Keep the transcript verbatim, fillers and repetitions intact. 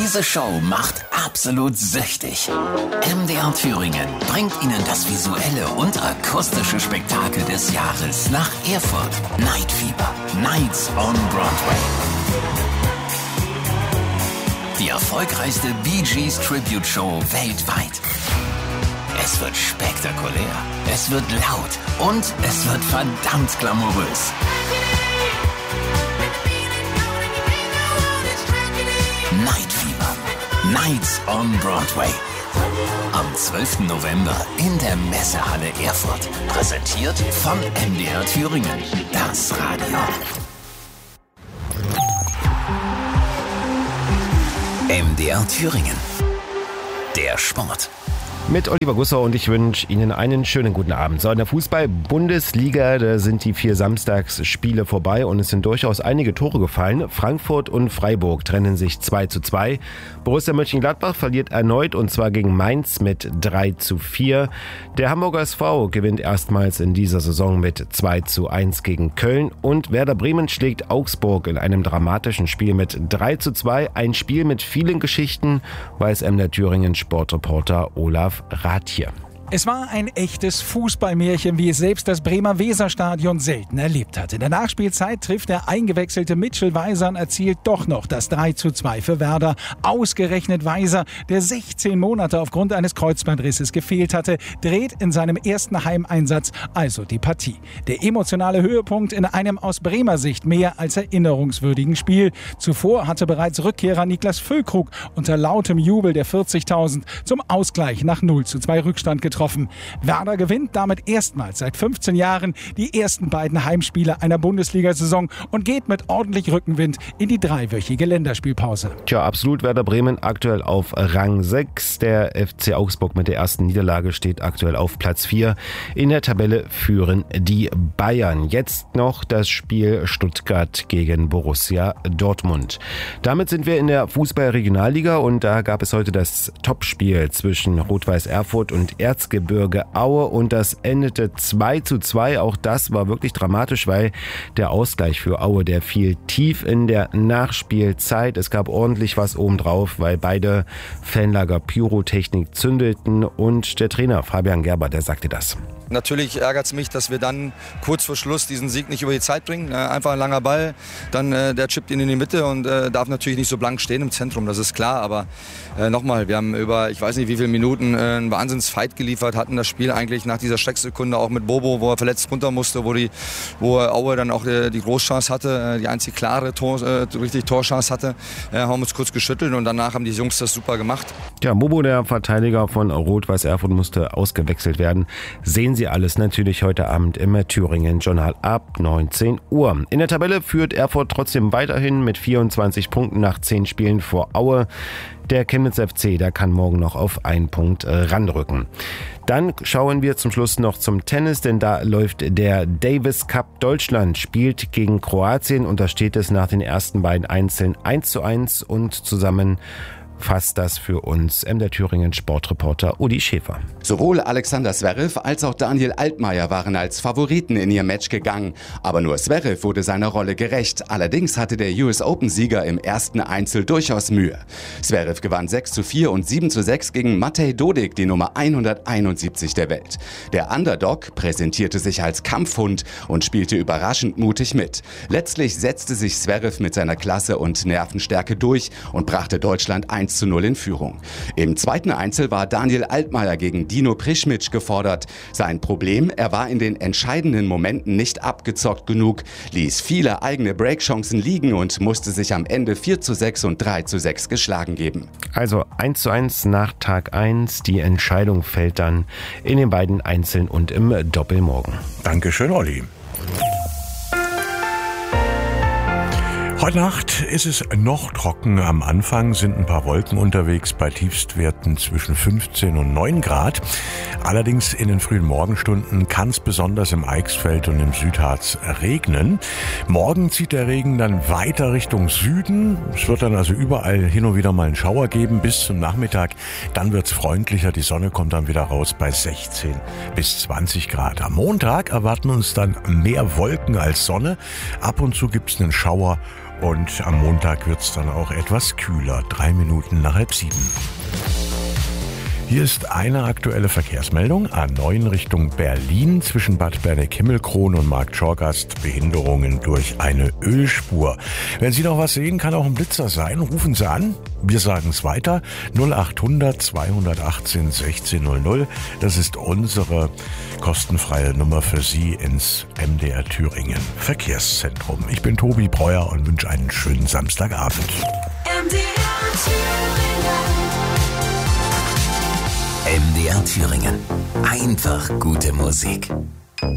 Diese Show macht absolut süchtig. M D R Thüringen bringt Ihnen das visuelle und akustische Spektakel des Jahres nach Erfurt. Night Fever. Nights on Broadway. Die erfolgreichste Bee Gees Tribute Show weltweit. Es wird spektakulär, es wird laut und es wird verdammt glamourös. Night Fever. Nights on Broadway. Am zwölften November in der Messehalle Erfurt. Präsentiert von M D R Thüringen. Das Radio. M D R Thüringen. Der Sport. Mit Oliver Gusser und ich wünsche Ihnen einen schönen guten Abend. So, in der Fußball-Bundesliga, da sind die vier Samstagsspiele vorbei und es sind durchaus einige Tore gefallen. Frankfurt und Freiburg trennen sich zwei zu zwei. Borussia Mönchengladbach verliert erneut und zwar gegen Mainz mit drei zu vier. Der Hamburger S V gewinnt erstmals in dieser Saison mit zwei zu eins gegen Köln und Werder Bremen schlägt Augsburg in einem dramatischen Spiel mit drei zu zwei. Ein Spiel mit vielen Geschichten, weiß M D R Thüringen Sportreporter Olaf Rathje. Es war ein echtes Fußballmärchen, wie es selbst das Bremer Weserstadion selten erlebt hat. In der Nachspielzeit trifft der eingewechselte Mitchell Weiser und erzielt doch noch das drei zu zwei für Werder. Ausgerechnet Weiser, der sechzehn Monate aufgrund eines Kreuzbandrisses gefehlt hatte, dreht in seinem ersten Heimeinsatz also die Partie. Der emotionale Höhepunkt in einem aus Bremer Sicht mehr als erinnerungswürdigen Spiel. Zuvor hatte bereits Rückkehrer Niklas Füllkrug unter lautem Jubel der vierzigtausend zum Ausgleich nach null zu zwei Rückstand getroffen. Werder gewinnt damit erstmals seit fünfzehn Jahren die ersten beiden Heimspiele einer Bundesliga-Saison und geht mit ordentlich Rückenwind in die dreiwöchige Länderspielpause. Tja, absolut Werder Bremen aktuell auf Rang sechs. Der F C Augsburg mit der ersten Niederlage steht aktuell auf Platz vier. In der Tabelle führen die Bayern. Jetzt noch das Spiel Stuttgart gegen Borussia Dortmund. Damit sind wir in der Fußball-Regionalliga und da gab es heute das Topspiel zwischen Rot-Weiß Erfurt und Erzgebirge Aue und das endete zwei zu zwei. Auch das war wirklich dramatisch, weil der Ausgleich für Aue, der fiel tief in der Nachspielzeit. Es gab ordentlich was obendrauf, weil beide Fanlager Pyrotechnik zündeten und der Trainer Fabian Gerber, der sagte das. Natürlich ärgert es mich, dass wir dann kurz vor Schluss diesen Sieg nicht über die Zeit bringen. Äh, einfach ein langer Ball, dann äh, der chippt ihn in die Mitte und äh, darf natürlich nicht so blank stehen im Zentrum, das ist klar. Aber äh, nochmal, wir haben über, ich weiß nicht wie viele Minuten, äh, einen Wahnsinnsfight geliefert, hatten das Spiel eigentlich nach dieser Schrecksekunde auch mit Bobo, wo er verletzt runter musste, wo, die, wo Aue dann auch äh, die Großchance hatte, äh, die einzige klare Tor, äh, richtig Torchance hatte. Äh, haben uns kurz geschüttelt und danach haben die Jungs das super gemacht. Ja, Bobo, der Verteidiger von Rot-Weiß Erfurt, musste ausgewechselt werden. Sehen Sie alles natürlich heute Abend im Thüringen Journal ab neunzehn Uhr. In der Tabelle führt Erfurt trotzdem weiterhin mit vierundzwanzig Punkten nach zehn Spielen vor Aue. Der Chemnitz F C, der kann morgen noch auf einen Punkt ranrücken. Dann schauen wir zum Schluss noch zum Tennis, denn da läuft der Davis Cup. Deutschland spielt gegen Kroatien und da steht es nach den ersten beiden Einzeln eins zu eins und zusammen fasst das für uns M D R Thüringen Sportreporter Udi Schäfer. Sowohl Alexander Zverev als auch Daniel Altmaier waren als Favoriten in ihr Match gegangen. Aber nur Zverev wurde seiner Rolle gerecht. Allerdings hatte der U S Open-Sieger im ersten Einzel durchaus Mühe. Zverev gewann sechs zu vier und sieben zu sechs gegen Matej Dodik, die Nummer hunderteinundsiebzig der Welt. Der Underdog präsentierte sich als Kampfhund und spielte überraschend mutig mit. Letztlich setzte sich Zverev mit seiner Klasse und Nervenstärke durch und brachte Deutschland eins zu null in Führung. Im zweiten Einzel war Daniel Altmaier gegen Dino Prischmic gefordert. Sein Problem, er war in den entscheidenden Momenten nicht abgezockt genug, ließ viele eigene Breakchancen liegen und musste sich am Ende vier zu sechs und drei zu sechs geschlagen geben. Also eins zu eins nach Tag eins. Die Entscheidung fällt dann in den beiden Einzeln und im Doppelmorgen. Dankeschön, Olli. Heute Nacht ist es noch trocken. Am Anfang sind ein paar Wolken unterwegs bei Tiefstwerten zwischen fünfzehn und neun Grad. Allerdings in den frühen Morgenstunden kann es besonders im Eichsfeld und im Südharz regnen. Morgen zieht der Regen dann weiter Richtung Süden. Es wird dann also überall hin und wieder mal einen Schauer geben bis zum Nachmittag. Dann wird es freundlicher. Die Sonne kommt dann wieder raus bei sechzehn bis zwanzig Grad. Am Montag erwarten uns dann mehr Wolken als Sonne. Ab und zu gibt es einen Schauer und am Montag wird es dann auch etwas kühler, drei Minuten nach halb sieben. Hier ist eine aktuelle Verkehrsmeldung. A neun Richtung Berlin zwischen Bad Berneck-Himmelkron und Marktschorgast. Behinderungen durch eine Ölspur. Wenn Sie noch was sehen, kann auch ein Blitzer sein. Rufen Sie an. Wir sagen es weiter. null acht hundert zweihundertachtzehn sechzehn null null. Das ist unsere kostenfreie Nummer für Sie ins M D R Thüringen Verkehrszentrum. Ich bin Tobi Breuer und wünsche einen schönen Samstagabend. M D R Thüringen. M D R Thüringen. Einfach gute Musik.